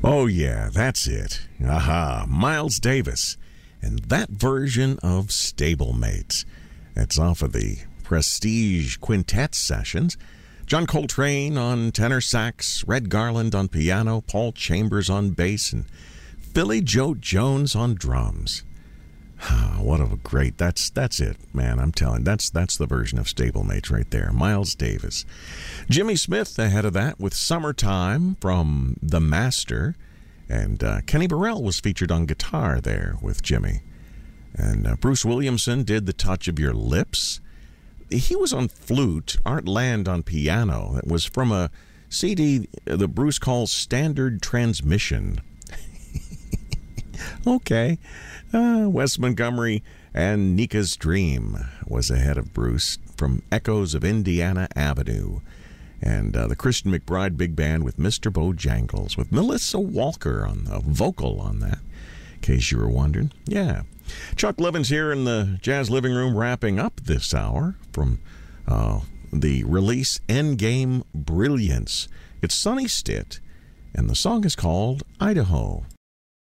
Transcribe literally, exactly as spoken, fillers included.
Oh, yeah, that's it. Aha, Miles Davis. And that version of Stablemates. That's off of the Prestige Quintet sessions. John Coltrane on tenor sax, Red Garland on piano, Paul Chambers on bass, and Philly Joe Jones on drums. Ah, what a great, that's that's it, man. I'm telling, that's that's the version of Stablemates right there. Miles Davis. Jimmy Smith ahead of that with Summertime from The Master. And uh, Kenny Burrell was featured on guitar there with Jimmy. And uh, Bruce Williamson did The Touch of Your Lips. He was on flute, Art Land on piano. It was from a C D that Bruce calls Standard Transmission. Okay. Uh, Wes Montgomery and Nika's Dream was ahead of Bruce from Echoes of Indiana Avenue. And uh, the Christian McBride Big Band with Mister Bojangles, with Melissa Walker on the vocal on that, in case you were wondering. Yeah. Chuck Livens here in the Jazz Living Room wrapping up this hour from uh, the release Endgame Brilliance. It's Sonny Stitt, and the song is called Idaho.